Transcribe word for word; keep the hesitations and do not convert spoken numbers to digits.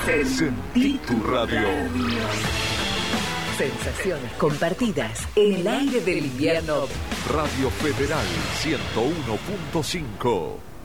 Sentí tu radio. Sensaciones compartidas en el aire del invierno. Radio Federal ciento uno punto cinco.